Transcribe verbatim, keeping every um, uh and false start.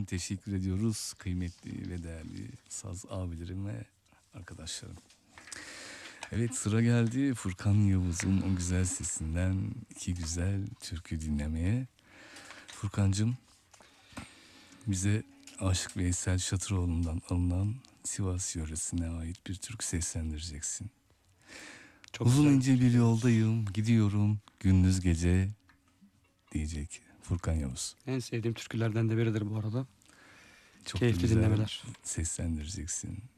için teşekkür ediyoruz kıymetli ve değerli saz abilerim ve arkadaşlarım. Evet, sıra geldi Furkan Yavuz'un o güzel sesinden iki güzel türkü dinlemeye. Furkancığım, bize Aşık Veysel Şatıroğlu'ndan alınan Sivas yöresine ait bir türkü seslendireceksin. Çok Uzun güzel. ince bir yoldayım, gidiyorum gündüz gece diyecek Furkan Yavuz. En sevdiğim türkülerden de biridir bu arada. Çok Keyifli güzel dinlemeler. seslendireceksin.